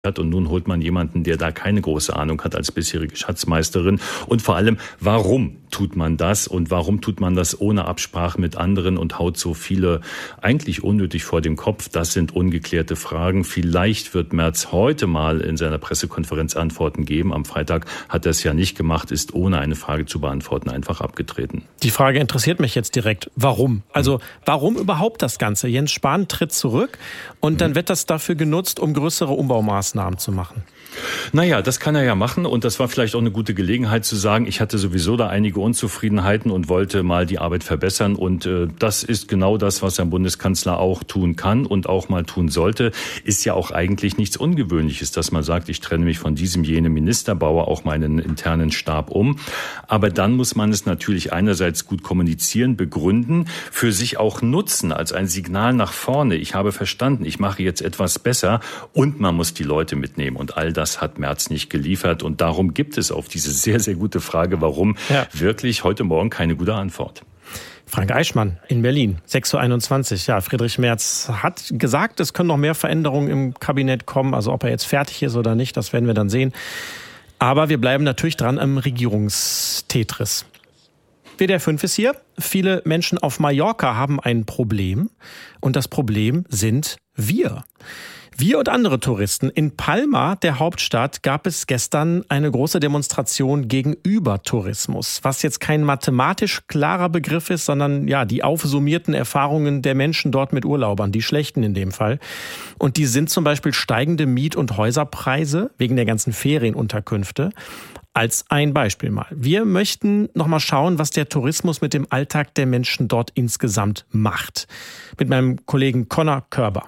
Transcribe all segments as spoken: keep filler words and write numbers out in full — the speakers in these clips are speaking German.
hat und nun holt man jemanden, der da keine große Ahnung hat als bisherige Schatzmeisterin. Und vor allem, warum tut man das und warum tut man das ohne Absprache mit anderen und haut so viele eigentlich unnötig vor den Kopf? Das sind ungeklärte Fragen. Vielleicht wird Merz heute mal in seiner Pressekonferenz Antworten geben. Am Freitag hat er es ja nicht gemacht, ist ohne eine Frage zu beantworten einfach abgetreten. Die Frage interessiert mich jetzt direkt. Warum? Also warum überhaupt das Ganze? Jens Spahn tritt zurück und dann wird das dafür genutzt, um größere Umbaumaßnahmen zu machen. Naja, das kann er ja machen und das war vielleicht auch eine gute Gelegenheit zu sagen, ich hatte sowieso da einige Unzufriedenheiten und wollte mal die Arbeit verbessern und äh, das ist genau das, was ein Bundeskanzler auch tun kann und auch mal tun sollte. Ist ja auch eigentlich nichts Ungewöhnliches, dass man sagt, ich trenne mich von diesem, jenem Minister, baue auch meinen internen Stab um. Aber dann muss man es natürlich einerseits gut kommunizieren, begründen, für sich auch nutzen als ein Signal nach vorne. Ich habe verstanden, ich mache jetzt etwas besser und man muss die Leute mitnehmen und all das Das hat Merz nicht geliefert und darum gibt es auf diese sehr, sehr gute Frage, warum, ja. wirklich heute Morgen keine gute Antwort. Frank Eichmann in Berlin, sechs Uhr einundzwanzig. Ja, Friedrich Merz hat gesagt, es können noch mehr Veränderungen im Kabinett kommen. Also ob er jetzt fertig ist oder nicht, das werden wir dann sehen. Aber wir bleiben natürlich dran am Regierungstetris. W D R fünf ist hier. Viele Menschen auf Mallorca haben ein Problem. Und das Problem sind wir. Wir und andere Touristen. In Palma, der Hauptstadt, gab es gestern eine große Demonstration gegen Übertourismus, was jetzt kein mathematisch klarer Begriff ist, sondern ja die aufsummierten Erfahrungen der Menschen dort mit Urlaubern, die schlechten in dem Fall. Und die sind zum Beispiel steigende Miet- und Häuserpreise wegen der ganzen Ferienunterkünfte. Als ein Beispiel mal. Wir möchten noch mal schauen, was der Tourismus mit dem Alltag der Menschen dort insgesamt macht. Mit meinem Kollegen Conor Körber.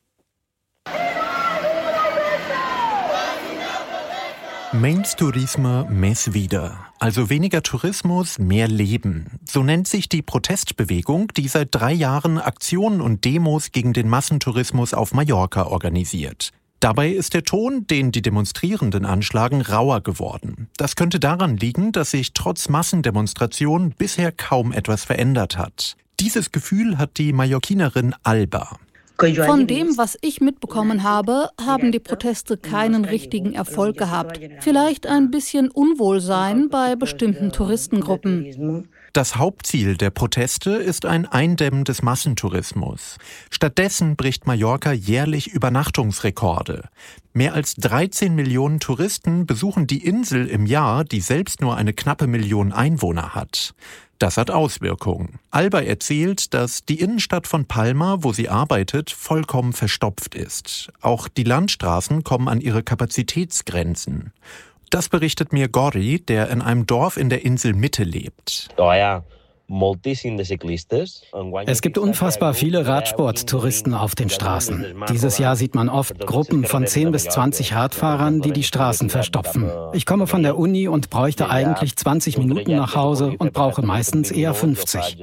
Menys Turisme, més vida. Also weniger Tourismus, mehr Leben. So nennt sich die Protestbewegung, die seit drei Jahren Aktionen und Demos gegen den Massentourismus auf Mallorca organisiert. Dabei ist der Ton, den die Demonstrierenden anschlagen, rauer geworden. Das könnte daran liegen, dass sich trotz Massendemonstrationen bisher kaum etwas verändert hat. Dieses Gefühl hat die Mallorquinerin Alba. Von dem, was ich mitbekommen habe, haben die Proteste keinen richtigen Erfolg gehabt. Vielleicht ein bisschen Unwohlsein bei bestimmten Touristengruppen. Das Hauptziel der Proteste ist ein Eindämmen des Massentourismus. Stattdessen bricht Mallorca jährlich Übernachtungsrekorde. Mehr als dreizehn Millionen Touristen besuchen die Insel im Jahr, die selbst nur eine knappe Million Einwohner hat. Das hat Auswirkungen. Alba erzählt, dass die Innenstadt von Palma, wo sie arbeitet, vollkommen verstopft ist. Auch die Landstraßen kommen an ihre Kapazitätsgrenzen. Das berichtet mir Gori, der in einem Dorf in der Inselmitte lebt. Oh ja. Es gibt unfassbar viele Radsporttouristen auf den Straßen. Dieses Jahr sieht man oft Gruppen von zehn bis zwanzig Radfahrern, die die Straßen verstopfen. Ich komme von der Uni und bräuchte eigentlich zwanzig Minuten nach Hause und brauche meistens eher fünfzig.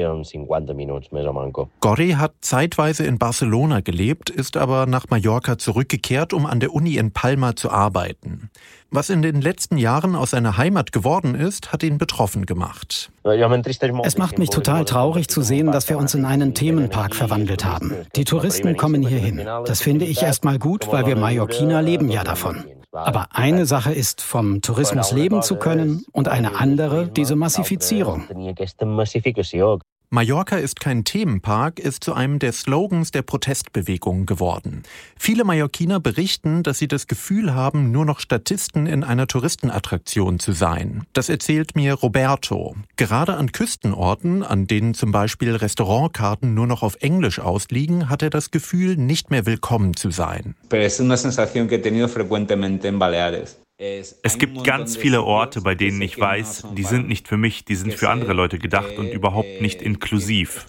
Gori hat zeitweise in Barcelona gelebt, ist aber nach Mallorca zurückgekehrt, um an der Uni in Palma zu arbeiten. Was in den letzten Jahren aus seiner Heimat geworden ist, hat ihn betroffen gemacht. Es macht mich total traurig zu sehen, dass wir uns in einen Themenpark verwandelt haben. Die Touristen kommen hier hin. Das finde ich erstmal gut, weil wir Mallorquiner leben ja davon. Aber eine Sache ist, vom Tourismus leben zu können und eine andere, diese Massifizierung. Mallorca ist kein Themenpark ist zu einem der Slogans der Protestbewegung geworden. Viele Mallorquiner berichten, dass sie das Gefühl haben, nur noch Statisten in einer Touristenattraktion zu sein. Das erzählt mir Roberto. Gerade an Küstenorten, an denen zum Beispiel Restaurantkarten nur noch auf Englisch ausliegen, hat er das Gefühl, nicht mehr willkommen zu sein. Es gibt ganz viele Orte, bei denen ich weiß, die sind nicht für mich, die sind für andere Leute gedacht und überhaupt nicht inklusiv.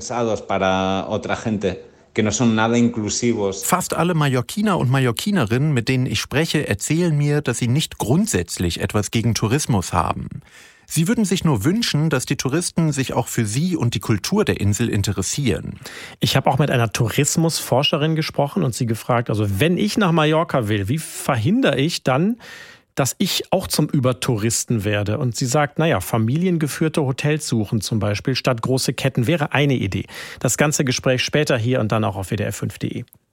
Fast alle Mallorquiner und Mallorquinerinnen, mit denen ich spreche, erzählen mir, dass sie nicht grundsätzlich etwas gegen Tourismus haben. Sie würden sich nur wünschen, dass die Touristen sich auch für sie und die Kultur der Insel interessieren. Ich habe auch mit einer Tourismusforscherin gesprochen und sie gefragt, also wenn ich nach Mallorca will, wie verhindere ich dann, dass ich auch zum Übertouristen werde? Und sie sagt, naja, familiengeführte Hotels suchen zum Beispiel statt große Ketten wäre eine Idee. Das ganze Gespräch später hier und dann auch auf W D R fünf punkt de.